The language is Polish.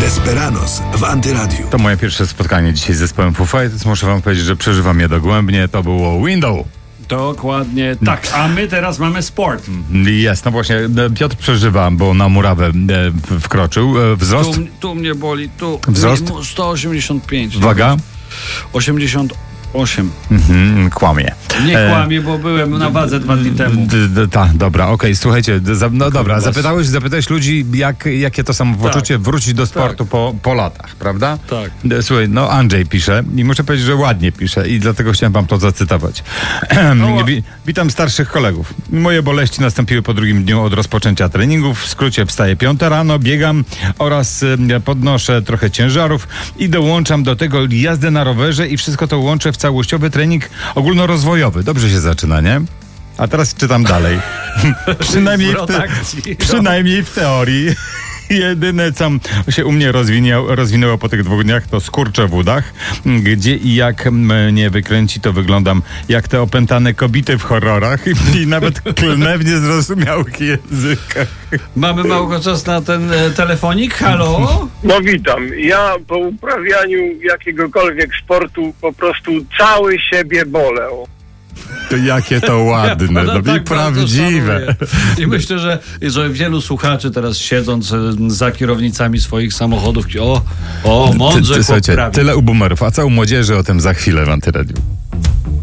Desperados w Antyradiu. To moje pierwsze spotkanie dzisiaj z zespołem Foo Fighters. Muszę wam powiedzieć, że przeżywam je dogłębnie. To było Window. Dokładnie tak, a my teraz mamy sport. Jest, no właśnie, Piotr przeżywa, bo na murawę wkroczył. Wzrost? Tu mnie boli, tu. Wzrost? 185. Waga? 88. Kłamie. Nie kłamie, bo byłem na wadze 2 dni temu. Dobra, okej, słuchajcie, zapytałeś ludzi, jakie to samopoczucie wrócić do sportu po latach, prawda? Tak. Słuchaj, no Andrzej pisze i muszę powiedzieć, że ładnie pisze i dlatego chciałem wam to zacytować. Witam starszych kolegów. Moje boleści nastąpiły po drugim dniu od rozpoczęcia treningów. W skrócie wstaję 5 rano, biegam oraz podnoszę trochę ciężarów i dołączam do tego jazdę na rowerze i wszystko to łączę w całościowy trening ogólnorozwojowy. Dobrze się zaczyna, nie? A teraz czytam dalej. Przynajmniej w teorii. Jedyne, co się u mnie rozwinęło po tych 2 dniach, to skurcze w udach. Gdzie i jak mnie wykręci, to wyglądam jak te opętane kobiety w horrorach i nawet klnę w niezrozumiałych językach. Mamy Małgorzat na ten telefonik. Halo? No witam. Ja po uprawianiu jakiegokolwiek sportu po prostu cały siebie bolę. To jakie to ładne, i prawdziwe. I myślę, że wielu słuchaczy teraz siedząc za kierownicami swoich samochodów, mądrze Słuchajcie, tyle u boomerów, a co u młodzieży, o tym za chwilę w Antyradiu.